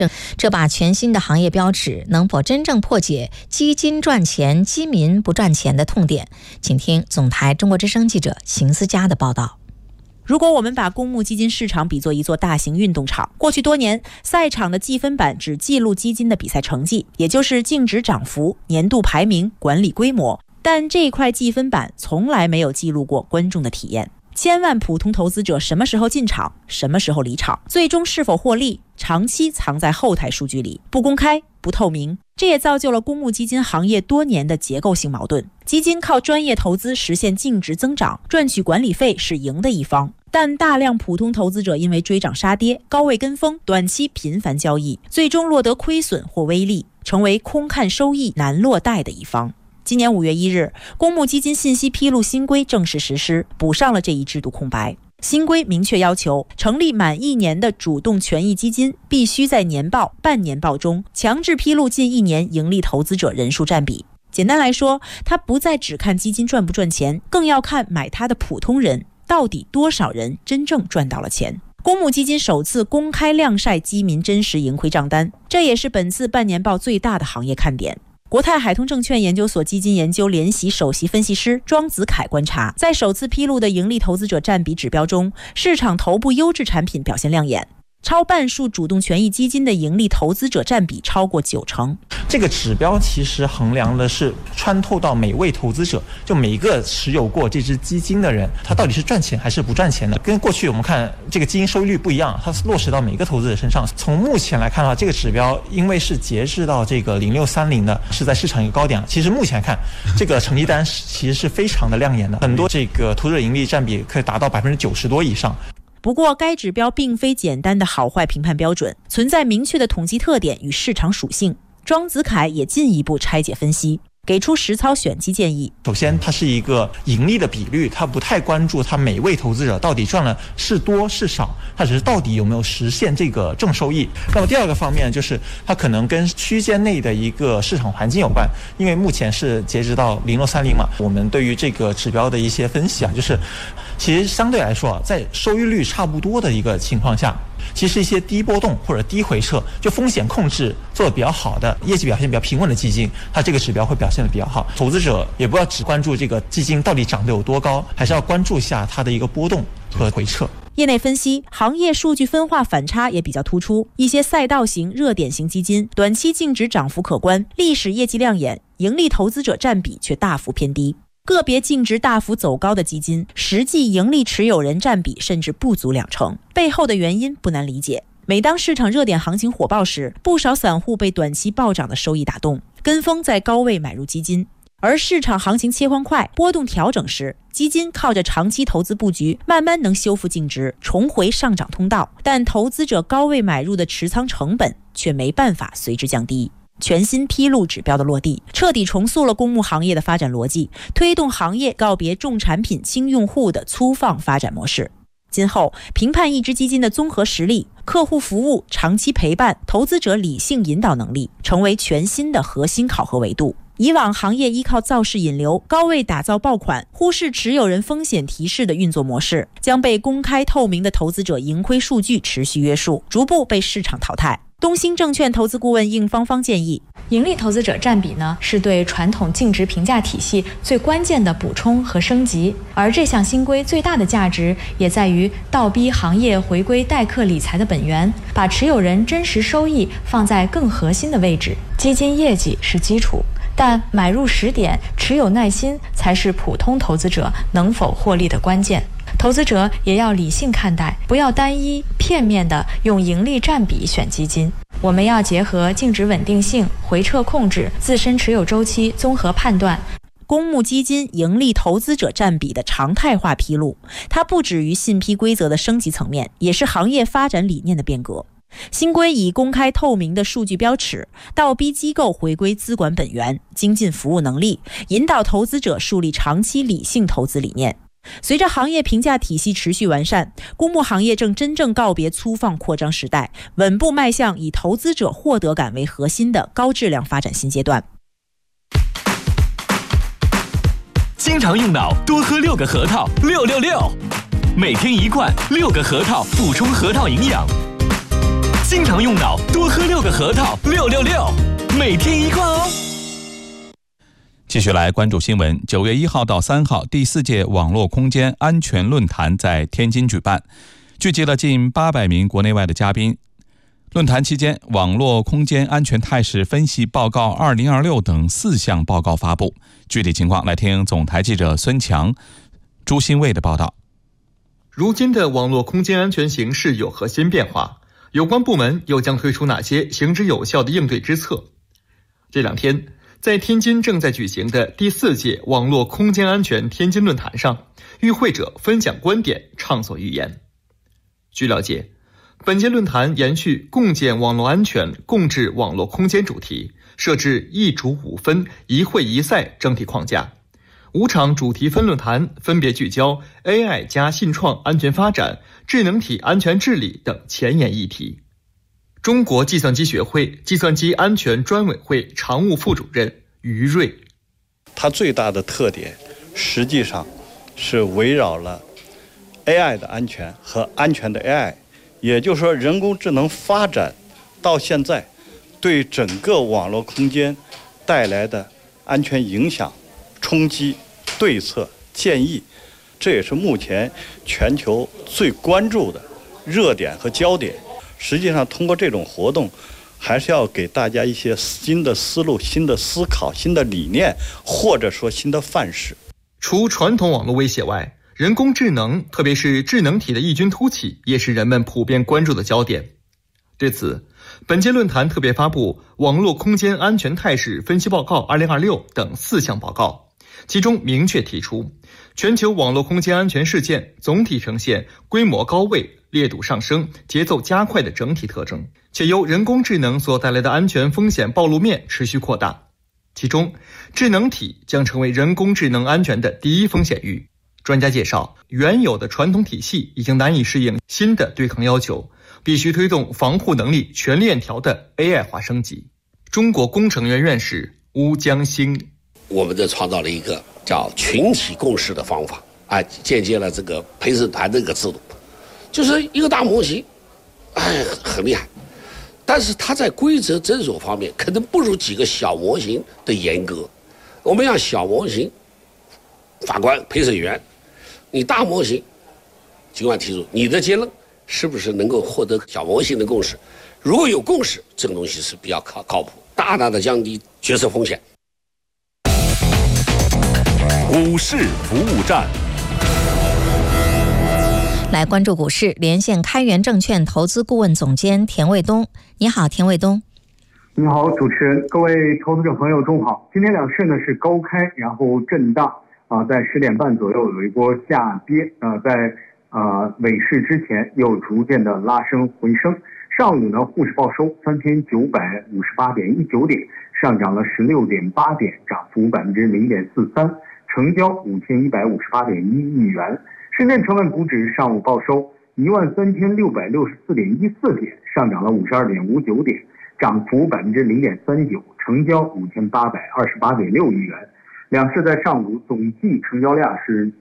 这把全新的行业标尺能否真正破解基金赚钱、基民不赚钱的痛点？请听总台中国之声记者邢思佳的报道。 如果我们把公募基金市场比作一座大型运动场，过去多年，赛场的计分板只记录基金的比赛成绩，也就是净值涨幅、年度排名、管理规模，但这块计分板从来没有记录过观众的体验。千万普通投资者什么时候进场，什么时候离场，最终是否获利，长期藏在后台数据里，不公开、不透明。这也造就了公募基金行业多年的结构性矛盾。基金靠专业投资实现净值增长，赚取管理费是赢的一方，但大量普通投资者因为追涨杀跌、高位跟风、短期频繁交易，最终落得亏损或微利，成为空看收益难落袋的一方。今年5月1日，公募基金信息披露新规正式实施，补上了这一制度空白。新规明确要求，成立满1年的主动权益基金必须在年报、半年报中强制披露近1年盈利投资者人数占比。简单来说，它不再只看基金赚不赚钱，更要看买它的普通人到底多少人真正赚到了钱。公募基金首次公开亮晒基民真实盈亏账单，这也是本次半年报最大的行业看点。国泰海通证券研究所基金研究联席首席分析师庄子凯观察，在首次披露的盈利投资者占比指标中，市场头部优质产品表现亮眼，超半数主动权益基金的盈利投资者占比超过90%。 这个指标其实衡量的是穿透到每位投资者，就每个持有过这只基金的人，他到底是赚钱还是不赚钱的。跟过去我们看这个基金收益率不一样，它是落实到每个投资者身上。从目前来看的话，这个指标因为是截至到这个0630的，是在市场一个高点。其实目前看，这个成绩单其实是非常的亮眼的，很多这个投资者盈利占比可以达到90%多以上。 不过，该指标并非简单的好坏评判标准，存在明确的统计特点与市场属性。庄子凯也进一步拆解分析，给出实操选基建议。 首先，它是一个盈利的比率，它不太关注它每位投资者到底赚了是多是少，它只是到底有没有实现这个正收益。那么第二个方面就是它可能跟区间内的一个市场环境有关，因为目前是截止到0630嘛，我们对于这个指标的一些分析就是其实相对来说，在收益率差不多的一个情况下，其实一些低波动或者低回撤，就风险控制做得比较好的、业绩表现比较平稳的基金，它这个指标会表现得比较好。投资者也不要只关注这个基金到底涨得有多高，还是要关注一下它的一个波动和回撤。 业内分析，行业数据分化反差也比较突出，一些赛道型、热点型基金短期净值涨幅可观，历史业绩亮眼，盈利投资者占比却大幅偏低。个别净值大幅走高的基金，实际盈利持有人占比甚至不足20%，背后的原因不难理解。每当市场热点行情火爆时，不少散户被短期暴涨的收益打动，跟风在高位买入基金。而市场行情切换快、波动调整时，基金靠着长期投资布局，慢慢能修复净值，重回上涨通道，但投资者高位买入的持仓成本却没办法随之降低。全新披露指标的落地，彻底重塑了公募行业的发展逻辑，推动行业告别重产品轻用户的粗放发展模式。今后评判一只基金的综合实力、客户服务、长期陪伴、投资者理性引导能力，成为全新的核心考核维度。以往行业依靠造势引流、高位打造爆款，忽视持有人风险提示的运作模式，将被公开透明的投资者盈亏数据持续约束，逐步被市场淘汰。东兴证券投资顾问应芳芳建议， 盈利投资者占比呢，是对传统净值评价体系最关键的补充和升级，而这项新规最大的价值也在于倒逼行业回归代客理财的本源，把持有人真实收益放在更核心的位置。基金业绩是基础，但买入时点、持有耐心才是普通投资者能否获利的关键。投资者也要理性看待，不要单一片面的用盈利占比选基金。我们要结合净值稳定性、回撤控制、自身持有周期综合判断。 公募基金盈利投资者占比的常态化披露，它不止于信披规则的升级层面，也是行业发展理念的变革。新规以公开透明的数据标尺，倒逼机构回归资管本源，精进服务能力，引导投资者树立长期理性投资理念。随着行业评价体系持续完善，公募行业正真正告别粗放扩张时代，稳步迈向以投资者获得感为核心的高质量发展新阶段。 经常用脑，多喝6个核桃，666，每天1罐，6个核桃补充核桃营养。 经常用脑，多喝6个核桃，666，每天1罐哦。 继续来关注新闻。9月1号到3号，第4届网络空间安全论坛在天津举办，聚集了近800名国内外的嘉宾。论坛期间，网络空间安全态势分析报告2026等4项报告发布。具体情况来听总台记者孙强、朱新卫的报道。 如今的网络空间安全形势有何新变化？有关部门又将推出哪些行之有效的应对之策？这2天，在天津正在举行的第4届网络空间安全天津论坛上，与会者分享观点，畅所欲言。据了解，本届论坛延续共建网络安全、共治网络空间主题，设置1主5分、1会1赛整体框架。5场主题分论坛分别聚焦 AI 加信创安全发展、智能体安全治理等前沿议题。中国计算机学会计算机安全专委会常务副主任于瑞， 它最大的特点实际上是围绕了 AI 的安全和安全的 AI， 也就是说人工智能发展到现在对整个网络空间带来的安全影响、冲击、对策、建议，这也是目前全球最关注的热点和焦点。实际上通过这种活动，还是要给大家一些新的思路、新的思考、新的理念，或者说新的范式。 除传统网络威胁外，人工智能，特别是智能体的异军突起，也是人们普遍关注的焦点。对此，本届论坛特别发布《网络空间安全态势分析报告2026》等4项报告，其中明确提出，全球网络空间安全事件总体呈现规模高位、烈度上升、节奏加快的整体特征，且由人工智能所带来的安全风险暴露面持续扩大。其中，智能体将成为人工智能安全的第一风险域。专家介绍，原有的传统体系已经难以适应新的对抗要求，必须推动防护能力全链条的 AI 化升级。中国工程院院士邬江兴， 我们创造了一个叫群体共识的方法，借鉴了这个陪审团的一个制度，就是一个大模型，很厉害，但是它在规则遵守方面可能不如几个小模型的严格。我们让小模型法官、陪审员，你大模型尽管提出你的结论是不是能够获得小模型的共识？如果有共识，这个东西是比较靠谱，大大的降低决策风险。 股市服务站， 来关注股市，连线开源证券投资顾问总监田卫东。你好，田卫东。 你好，主持人，各位投资者朋友，中午好。今天两市呢是高开，然后震荡在10点半左右有一波下跌，在尾市之前又逐渐的拉升回升。上午呢，沪市报收3958.19点，上涨了16.8点，涨幅0.43%，成交5158.1亿元。深圳成分股指上午报收13664.14点，上涨了52.59点，涨幅0.39%，成交5828.6亿元。两市在上午总计成交量是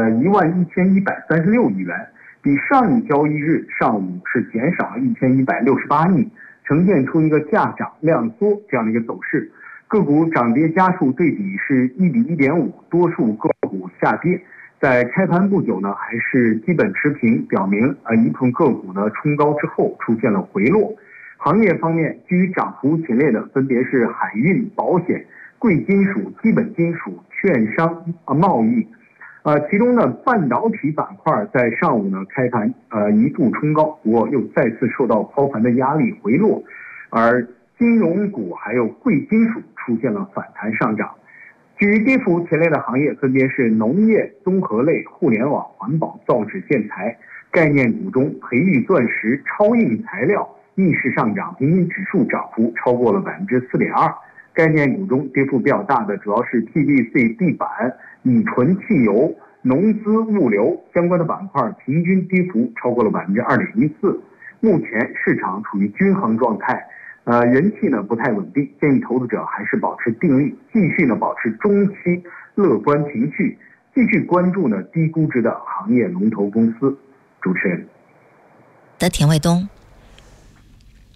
11136亿元，比上一交易日上午是减少了1168亿，呈现出一个价涨量缩这样的一个走势。个股涨跌家数对比是1比1.5，多数个股下跌。在开盘不久呢，还是基本持平，表明一部分个股呢冲高之后出现了回落。行业方面，居于涨幅前列的分别是海运、保险、贵金属、基本金属、券商、贸易。其中呢，半导体板块在上午呢开盘一度冲高，不过又再次受到抛盘的压力回落，而金融股还有贵金属出现了反弹上涨。居于跌幅前列的行业分别是农业、综合类、互联网、环保、造纸建材。概念股中，培育钻石、超硬材料逆势上涨，平均指数涨幅超过了4.2%。概念股中跌幅比较大的主要是 PVC 地板、乙醇汽油、农资物流相关的板块，平均跌幅超过了2.14%。目前市场处于均衡状态，人气呢不太稳定，建议投资者还是保持定力，继续呢保持中期乐观情绪，继续关注呢低估值的行业龙头公司。主持人。 田卫东。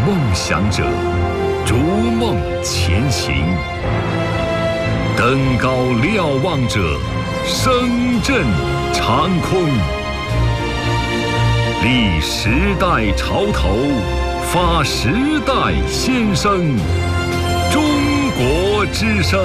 梦想者，逐梦前行。登高瞭望者，声震长空。立时代潮头，发时代先声。中国之声。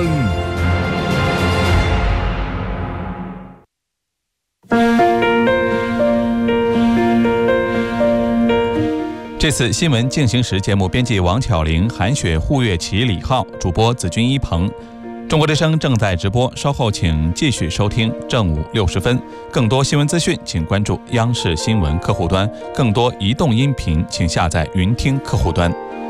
这次新闻进行时节目编辑王巧玲、韩雪、胡月琪、李浩，主播子君一鹏。中国之声正在直播，稍后请继续收听正午60分。更多新闻资讯，请关注央视新闻客户端；更多移动音频，请下载云听客户端。